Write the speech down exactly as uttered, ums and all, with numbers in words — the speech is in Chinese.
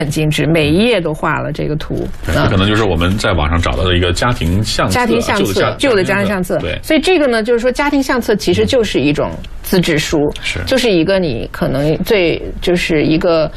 很精致，每一页都画了这个图。 这可能就是我们在网上找到的一个家庭相册， 家庭相册，旧的家庭相册。 对， 所以这个呢，就是说家庭相册其实就是一种自制书， 是， 就是一个你可能最就是一个